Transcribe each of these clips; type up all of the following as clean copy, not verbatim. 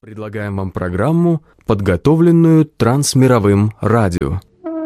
Предлагаем вам программу, подготовленную Трансмировым радио.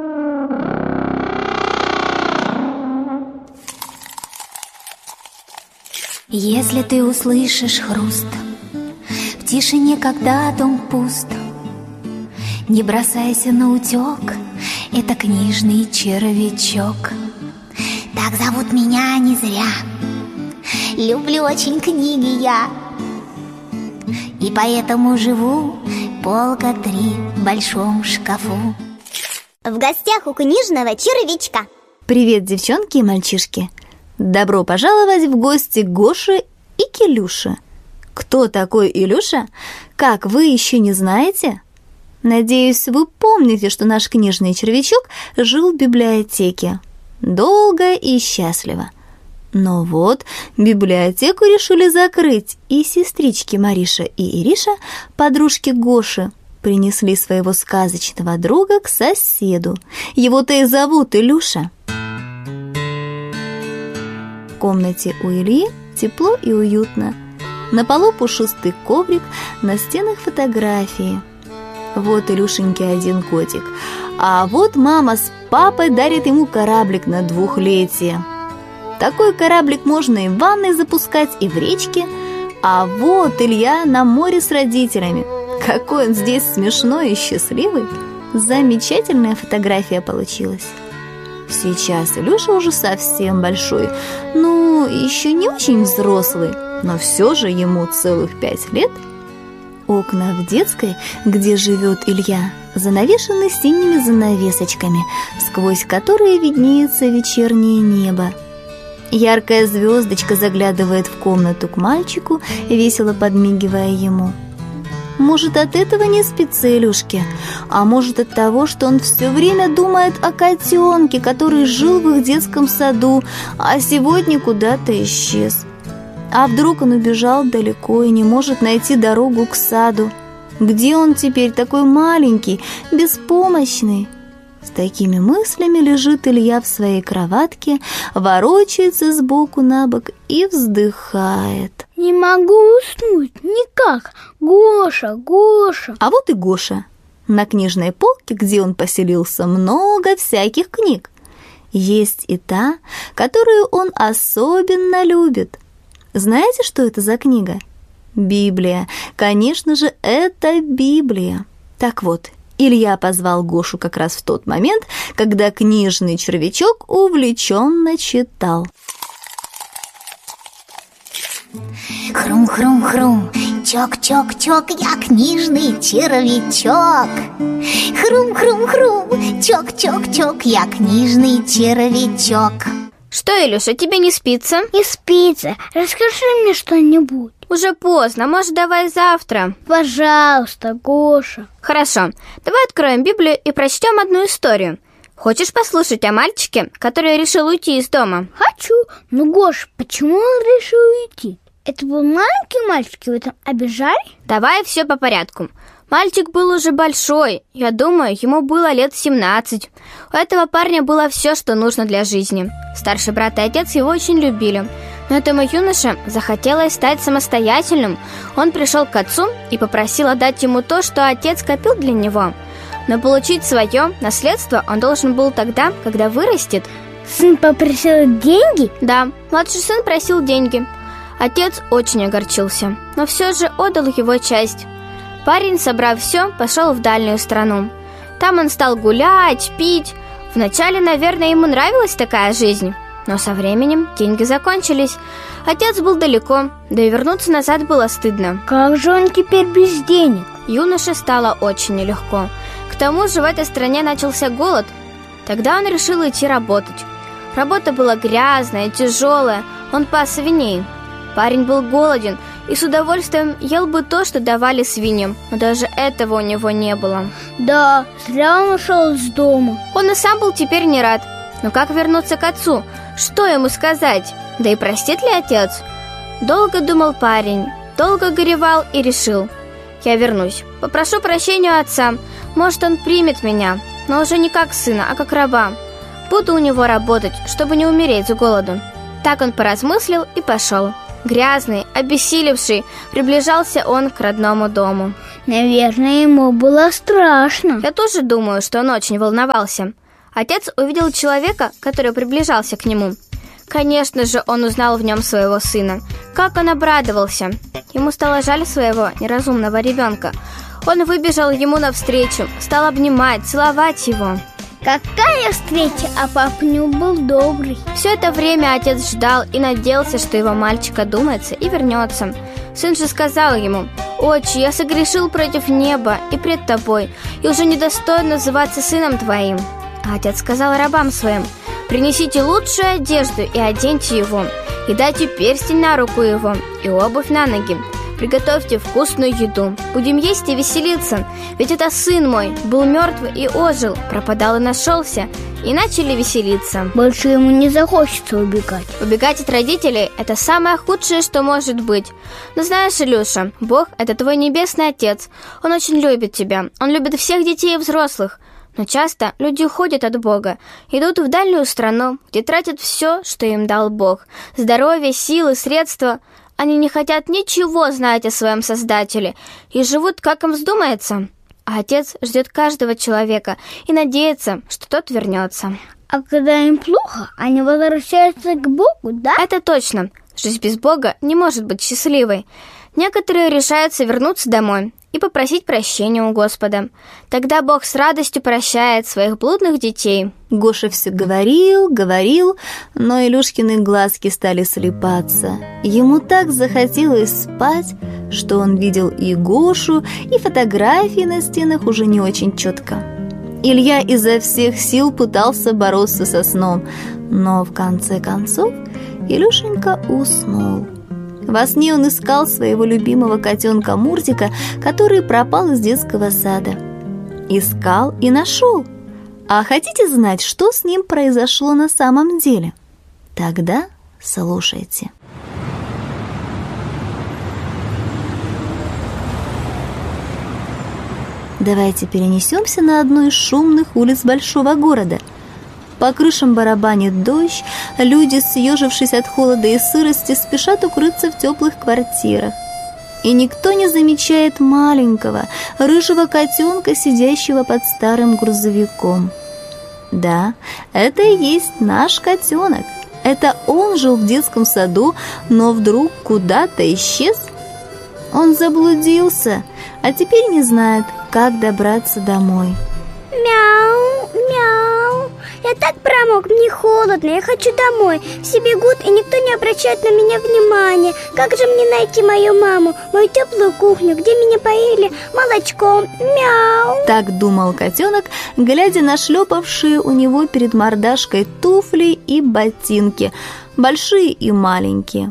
Если ты услышишь хруст в тишине, когда дом пуст, не бросайся наутек, это книжный червячок. Так зовут меня не зря, люблю очень книги я, и поэтому живу полка 3 в большом шкафу. В гостях у книжного червячка. Привет, девчонки и мальчишки! Добро пожаловать в гости к Гоше и к Илюше. Кто такой Илюша? Как, вы еще не знаете? Надеюсь, вы помните, что наш книжный червячок жил в библиотеке. Долго и счастливо. Но вот библиотеку решили закрыть, и сестрички Мариша и Ириша, подружки Гоши, принесли своего сказочного друга к соседу. Его-то и зовут Илюша. В комнате у Ильи тепло и уютно. На полу пушистый коврик, на стенах фотографии. Вот Илюшеньке 1 годик, а вот мама с папой дарят ему кораблик на 2-летие. Такой кораблик можно и в ванной запускать, и в речке. А вот Илья на море с родителями. Какой он здесь смешной и счастливый. Замечательная фотография получилась. Сейчас Илюша уже совсем большой, ну, еще не очень взрослый, но все же ему целых 5 лет. Окна в детской, где живет Илья, занавешены синими занавесочками, сквозь которые виднеется вечернее небо. Яркая звездочка заглядывает в комнату к мальчику, весело подмигивая ему. Может, от этого не спится Илюшке, а может, от того, что он все время думает о котенке, который жил в их детском саду, а сегодня куда-то исчез. А вдруг он убежал далеко и не может найти дорогу к саду? Где он теперь такой маленький, беспомощный? С такими мыслями лежит Илья в своей кроватке, ворочается сбоку на бок и вздыхает. Не могу уснуть никак. Гоша, Гоша. А вот и Гоша. На книжной полке, где он поселился, много всяких книг. Есть и та, которую он особенно любит. Знаете, что это за книга? Библия. Конечно же, это Библия. Так вот, Илья позвал Гошу как раз в тот момент, когда книжный червячок увлеченно читал. Хрум-хрум-хрум, чок-чок-чок, я книжный червячок. Хрум-хрум-хрум, чок-чок-чок, я книжный червячок. Что, Илюша, тебе не спится? Не спится. Расскажи мне что-нибудь. Уже поздно, может, давай завтра? Пожалуйста, Гоша. Хорошо, давай откроем Библию и прочтем одну историю. Хочешь послушать о мальчике, который решил уйти из дома? Хочу. Но, Гоша, почему он решил уйти? Это был маленький мальчик, его там обижали? Давай все по порядку. Мальчик был уже большой, я думаю, ему было лет 17. У этого парня было все, что нужно для жизни. Старший брат и отец его очень любили. Но этому юноше захотелось стать самостоятельным. Он пришел к отцу и попросил отдать ему то, что отец копил для него. Но получить свое наследство он должен был тогда, когда вырастет. Сын попросил деньги? Да, младший сын просил деньги. Отец очень огорчился, но все же отдал его часть. Парень, собрав все, пошел в дальнюю страну. Там он стал гулять, пить. Вначале, наверное, ему нравилась такая жизнь. Но со временем деньги закончились. Отец был далеко, да и вернуться назад было стыдно. Как же он теперь без денег? Юноше стало очень нелегко. К тому же в этой стране начался голод. Тогда он решил идти работать. Работа была грязная, тяжелая. Он пас свиней. Парень был голоден и с удовольствием ел бы то, что давали свиньям, но даже этого у него не было. Да, зря он ушел из дома. Он и сам был теперь не рад. Но как вернуться к отцу? Что ему сказать? Да и простит ли отец? Долго думал парень, долго горевал и решил: я вернусь, попрошу прощения у отца. Может, он примет меня, но уже не как сына, а как раба. Буду у него работать, чтобы не умереть с голоду. Так он поразмыслил и пошел. Грязный, обессилевший, приближался он к родному дому. Наверное, ему было страшно. Я тоже думаю, что он очень волновался. Отец увидел человека, который приближался к нему. Конечно же, он узнал в нем своего сына. Как он обрадовался! Ему стало жаль своего неразумного ребенка. Он выбежал ему навстречу, стал обнимать, целовать его. Какая встреча, а папа был добрый. Все это время отец ждал и надеялся, что его мальчик одумается и вернется. Сын же сказал ему: «Отче, я согрешил против неба и пред тобой, и уже недостоин называться сыном твоим». А отец сказал рабам своим: «Принесите лучшую одежду и оденьте его, и дайте перстень на руку его, и обувь на ноги. Приготовьте вкусную еду, будем есть и веселиться, ведь это сын мой был мертв и ожил, пропадал и нашелся». И начали веселиться. Больше ему не захочется убегать. Убегать от родителей – это самое худшее, что может быть. Но знаешь, Илюша, Бог – это твой небесный Отец. Он очень любит тебя, Он любит всех детей и взрослых. Но часто люди уходят от Бога, идут в дальнюю страну, где тратят все, что им дал Бог. Здоровье, силы, средства. Они не хотят ничего знать о своем Создателе и живут, как им вздумается. А Отец ждет каждого человека и надеется, что тот вернется. А когда им плохо, они возвращаются к Богу, да? Это точно. Жизнь без Бога не может быть счастливой. Некоторые решаются вернуться домой и попросить прощения у Господа. Тогда Бог с радостью прощает своих блудных детей. Гоша все говорил, но Илюшкины глазки стали слепаться. Ему так захотелось спать, что он видел и Гошу, и фотографии на стенах уже не очень четко. Илья изо всех сил пытался бороться со сном, но в конце концов Илюшенька уснул. Во сне он искал своего любимого котенка Мурзика, который пропал из детского сада. Искал и нашел. А хотите знать, что с ним произошло на самом деле? Тогда слушайте. Давайте перенесемся на одну из шумных улиц большого города. По крышам барабанит дождь, люди, съежившись от холода и сырости, спешат укрыться в теплых квартирах. И никто не замечает маленького, рыжего котенка, сидящего под старым грузовиком. Да, это и есть наш котенок. Это он жил в детском саду, но вдруг куда-то исчез. Он заблудился, а теперь не знает, как добраться домой. Мяу, мяу. Я так промок, мне холодно, я хочу домой. Все бегут, и никто не обращает на меня внимания. Как же мне найти мою маму, мою теплую кухню, где меня поили молочком? Мяу. Так думал котенок, глядя на шлепавшие у него перед мордашкой туфли и ботинки, большие и маленькие.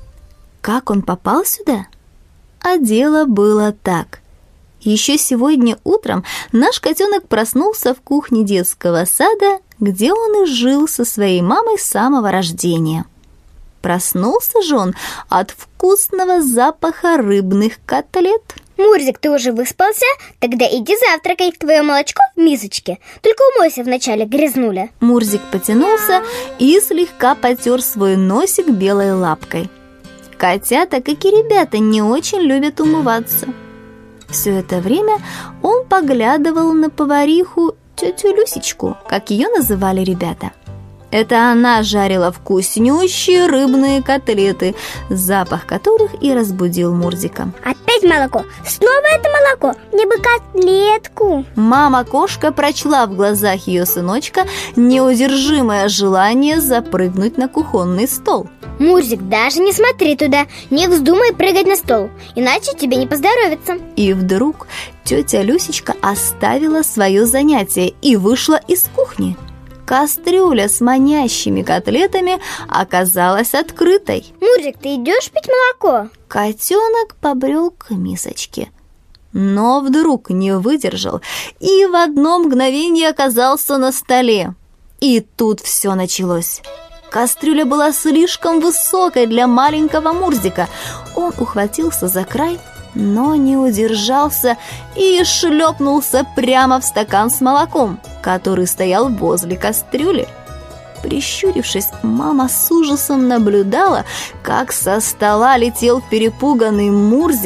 Как он попал сюда? А дело было так. Еще сегодня утром наш котенок проснулся в кухне детского сада, где он и жил со своей мамой с самого рождения. Проснулся же он от вкусного запаха рыбных котлет. Мурзик, ты уже выспался? Тогда иди завтракай, твое молочко в мисочке. Только умойся вначале, грязнуля. Мурзик потянулся и слегка потер свой носик белой лапкой. Котята, как и ребята, не очень любят умываться. Все это время он поглядывал на повариху тетю Люсечку, как ее называли ребята. Это она жарила вкуснющие рыбные котлеты, запах которых и разбудил Мурзика. Опять молоко? Снова это молоко? Мне бы котлетку. Мама-кошка прочла в глазах ее сыночка неудержимое желание запрыгнуть на кухонный стол. Мурзик, даже не смотри туда, не вздумай прыгать на стол, иначе тебе не поздоровится. И вдруг тетя Люсечка оставила свое занятие и вышла из кухни. Кастрюля с манящими котлетами оказалась открытой. Мурзик, ты идешь пить молоко? Котенок побрел к мисочке, но вдруг не выдержал и в одно мгновение оказался на столе. И тут все началось. Кастрюля была слишком высокой для маленького Мурзика. Он ухватился за край, но не удержался и шлепнулся прямо в стакан с молоком, который стоял возле кастрюли. Прищурившись, мама с ужасом наблюдала, как со стола летел перепуганный Мурзик,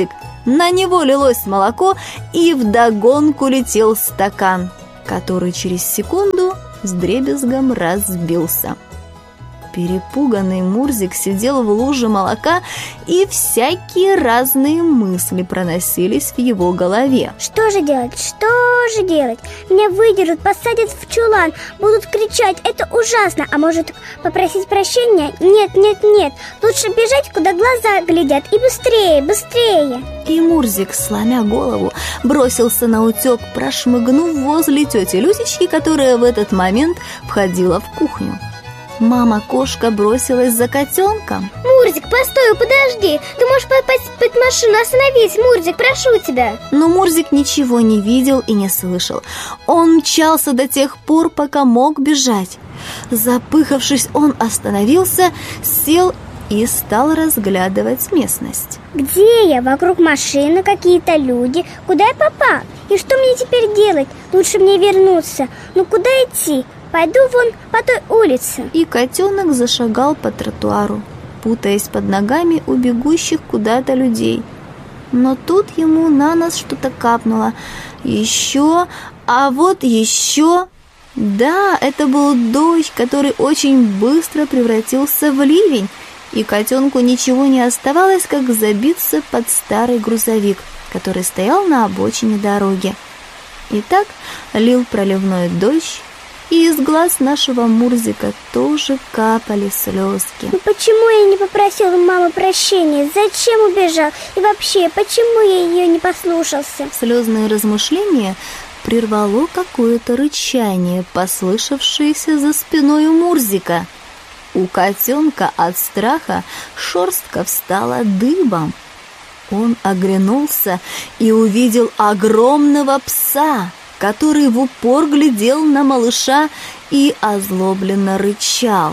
На него лилось молоко, и вдогонку летел стакан, который через секунду с дребезгом разбился. Перепуганный Мурзик сидел в луже молока, и всякие разные мысли проносились в его голове. Что же делать? Что же делать? Меня выдерут, посадят в чулан, будут кричать, это ужасно. А может, попросить прощения? Нет, нет, нет. Лучше бежать, куда глаза глядят, и быстрее, быстрее. И Мурзик, сломя голову, бросился наутек, прошмыгнув возле тети Люсечки, которая в этот момент входила в кухню. Мама-кошка бросилась за котенком. Мурзик, постой, подожди. Ты можешь попасть под машину, остановись, Мурзик, прошу тебя. Но Мурзик ничего не видел и не слышал. Он мчался до тех пор, пока мог бежать. Запыхавшись, он остановился, сел и стал разглядывать местность. Где я? Вокруг машины какие-то люди. Куда я попал? И что мне теперь делать? Лучше мне вернуться. Ну куда идти? Пойду вон по той улице. И котенок зашагал по тротуару, путаясь под ногами у бегущих куда-то людей. Но тут ему на нос что-то капнуло. Еще, а вот еще. Да, это был дождь, который очень быстро превратился в ливень, и котенку ничего не оставалось, как забиться под старый грузовик, который стоял на обочине дороги. И так лил проливной дождь, и из глаз нашего Мурзика тоже капали слезки. Ну почему я не попросил у мамы прощения? Зачем убежал? И вообще, почему я ее не послушался? Слезные размышления прервало какое-то рычание, послышавшееся за спиной у Мурзика. У котенка от страха шерстка встала дыбом. Он оглянулся и увидел огромного пса, который в упор глядел на малыша и озлобленно рычал.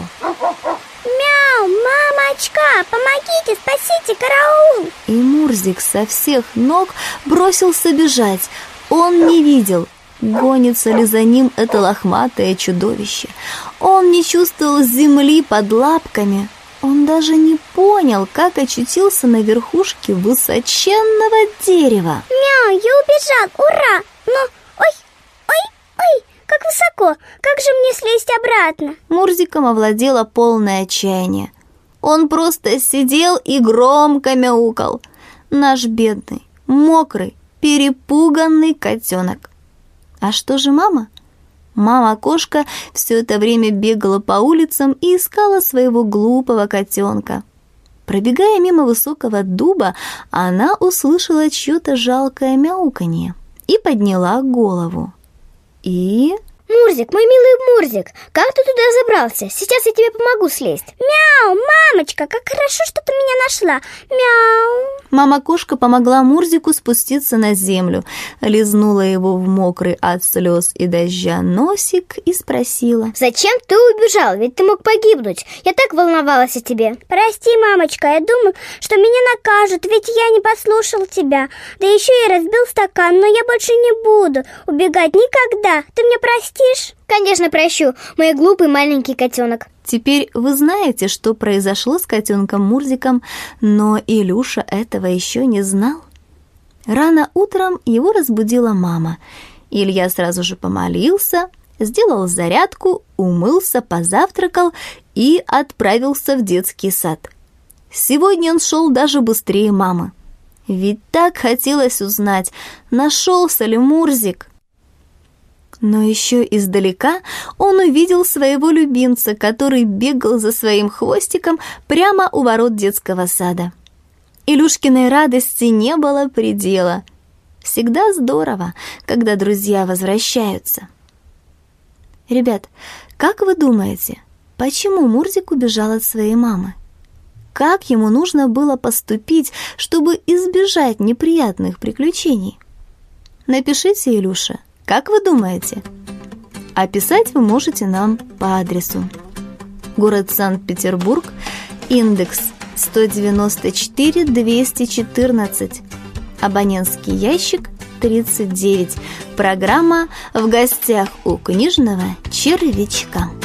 Мяу, мамочка, помогите, спасите, караул! И Мурзик со всех ног бросился бежать. Он не видел, гонится ли за ним это лохматое чудовище. Он не чувствовал земли под лапками. Он даже не понял, как очутился на верхушке высоченного дерева. Мяу, я убежал, ура! Но... Ой, как высоко! Как же мне слезть обратно? Мурзиком овладело полное отчаяние. Он просто сидел и громко мяукал. Наш бедный, мокрый, перепуганный котенок. А что же мама? Мама-кошка все это время бегала по улицам и искала своего глупого котенка. Пробегая мимо высокого дуба, она услышала чье-то жалкое мяуканье и подняла голову. И... Мурзик, мой милый Мурзик, как ты туда забрался? Сейчас я тебе помогу слезть. Мяу, мамочка, как хорошо, что ты меня нашла. Мяу. Мама-кошка помогла Мурзику спуститься на землю, лизнула его в мокрый от слез и дождя носик и спросила: «Зачем ты убежал? Ведь ты мог погибнуть. Я так волновалась о тебе». «Прости, мамочка, я думаю, что меня накажут, ведь я не послушал тебя. Да еще и разбил стакан, но я больше не буду убегать никогда. Ты мне простишь?» «Конечно, прощу, мой глупый маленький котенок». Теперь вы знаете, что произошло с котенком Мурзиком, но Илюша этого еще не знал. Рано утром его разбудила мама. Илья сразу же помолился, сделал зарядку, умылся, позавтракал и отправился в детский сад. Сегодня он шел даже быстрее мамы. Ведь так хотелось узнать, нашелся ли Мурзик. Но еще издалека он увидел своего любимца, который бегал за своим хвостиком прямо у ворот детского сада. Илюшкиной радости не было предела. Всегда здорово, когда друзья возвращаются. Ребят, как вы думаете, почему Мурзик убежал от своей мамы? Как ему нужно было поступить, чтобы избежать неприятных приключений? Напишите, Илюша. Как вы думаете? А писать вы можете нам по адресу: город Санкт-Петербург, индекс 194-214, абонентский ящик 39. Программа «В гостях у книжного червячка».